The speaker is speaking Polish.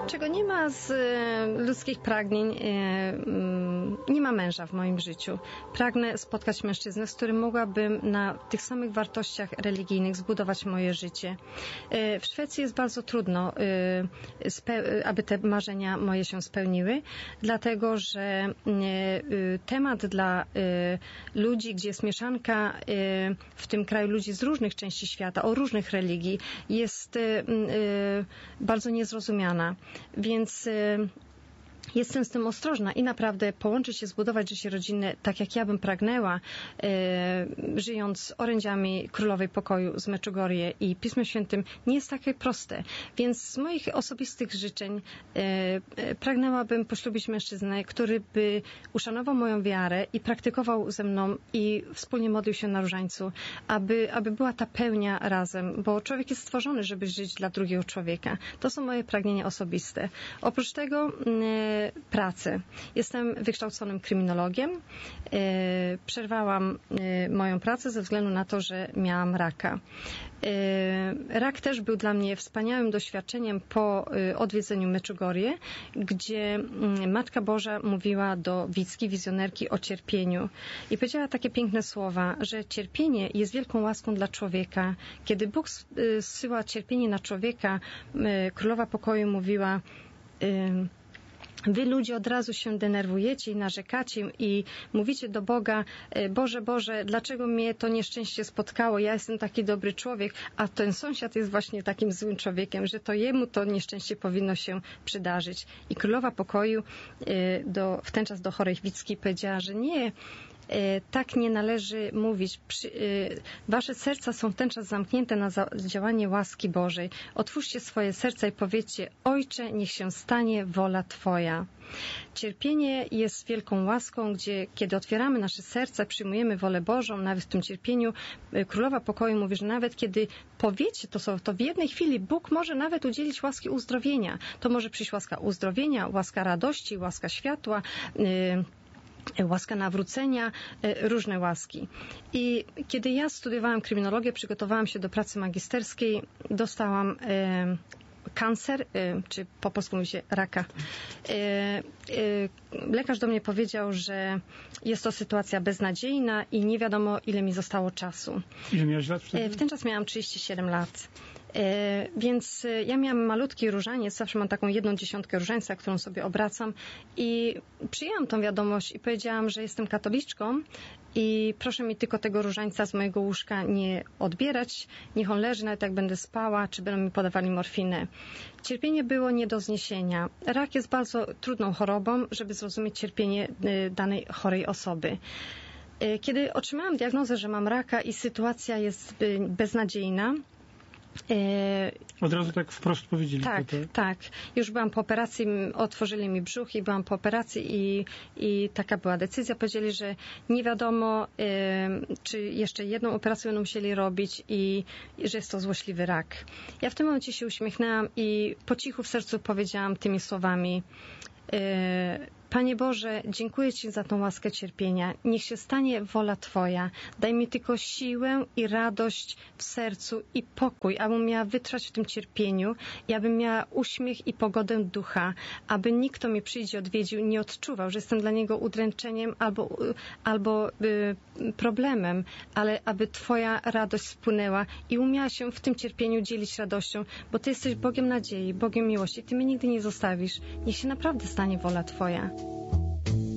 Czego nie ma z ludzkich pragnień, nie ma męża w moim życiu. Pragnę spotkać mężczyznę, z którym mogłabym na tych samych wartościach religijnych zbudować moje życie. W Szwecji jest bardzo trudno, aby te marzenia moje się spełniły, dlatego że temat dla ludzi, gdzie jest mieszanka w tym kraju ludzi z różnych części świata, o różnych religii, jest bardzo niezrozumiana. Więc jestem z tym ostrożna i naprawdę połączyć się, zbudować życie rodzinne tak, jak ja bym pragnęła, żyjąc orędziami Królowej Pokoju z Meczugorie i Pismem Świętym, nie jest takie proste. Więc z moich osobistych życzeń pragnęłabym poślubić mężczyznę, który by uszanował moją wiarę i praktykował ze mną i wspólnie modlił się na różańcu, aby była ta pełnia razem, bo człowiek jest stworzony, żeby żyć dla drugiego człowieka. To są moje pragnienia osobiste. Oprócz tego pracę. Jestem wykształconym kryminologiem. Przerwałam moją pracę ze względu na to, że miałam raka. Rak też był dla mnie wspaniałym doświadczeniem po odwiedzeniu Meczugorie, gdzie Matka Boża mówiła do Wicki, wizjonerki, o cierpieniu. I powiedziała takie piękne słowa, że cierpienie jest wielką łaską dla człowieka. Kiedy Bóg zsyła cierpienie na człowieka, Królowa Pokoju mówiła: wy ludzie od razu się denerwujecie i narzekacie i mówicie do Boga: Boże, Boże, dlaczego mnie to nieszczęście spotkało? Ja jestem taki dobry człowiek, a ten sąsiad jest właśnie takim złym człowiekiem, że to jemu to nieszczęście powinno się przydarzyć. I Królowa Pokoju w ten czas do chorej Wicki powiedziała, że nie, tak nie należy mówić. Wasze serca są w ten czas zamknięte na działanie łaski Bożej. Otwórzcie swoje serca i powiedzcie: Ojcze, niech się stanie wola Twoja. Cierpienie jest wielką łaską, kiedy otwieramy nasze serca, przyjmujemy wolę Bożą, nawet w tym cierpieniu, Królowa Pokoju mówi, że nawet kiedy powiecie to słowo, to w jednej chwili Bóg może nawet udzielić łaski uzdrowienia. To może przyjść łaska uzdrowienia, łaska radości, łaska światła, łaska nawrócenia, różne łaski. I kiedy ja studiowałam kryminologię, przygotowałam się do pracy magisterskiej, dostałam kancer, czy po polsku mówi się raka. Lekarz do mnie powiedział, że jest to sytuacja beznadziejna i nie wiadomo, ile mi zostało czasu. Ile miałeś lat wtedy? W ten czas miałam 37 lat. Więc ja miałam malutki różaniec, zawsze mam taką 1/10 różańca, którą sobie obracam, i przyjęłam tą wiadomość i powiedziałam, że jestem katoliczką i proszę mi tylko tego różańca z mojego łóżka nie odbierać, niech on leży, nawet jak będę spała, czy będą mi podawali morfinę. Cierpienie było nie do zniesienia. Rak jest bardzo trudną chorobą, żeby zrozumieć cierpienie danej chorej osoby. Kiedy otrzymałam diagnozę, że mam raka i sytuacja jest beznadziejna, od razu tak wprost powiedzieli. Tak. Już byłam po operacji, otworzyli mi brzuch i byłam po operacji i taka była decyzja. Powiedzieli, że nie wiadomo, czy jeszcze jedną operację będą musieli robić i że jest to złośliwy rak. Ja w tym momencie się uśmiechnęłam i po cichu w sercu powiedziałam tymi słowami: Panie Boże, dziękuję Ci za tą łaskę cierpienia. Niech się stanie wola Twoja. Daj mi tylko siłę i radość w sercu i pokój, abym miała wytrwać w tym cierpieniu i abym miała uśmiech i pogodę ducha, aby nikt, kto mnie przyjdzie odwiedził, nie odczuwał, że jestem dla niego udręczeniem albo problemem, ale aby Twoja radość spłynęła i umiała się w tym cierpieniu dzielić radością, bo Ty jesteś Bogiem nadziei, Bogiem miłości. Ty mnie nigdy nie zostawisz. Niech się naprawdę stanie wola Twoja.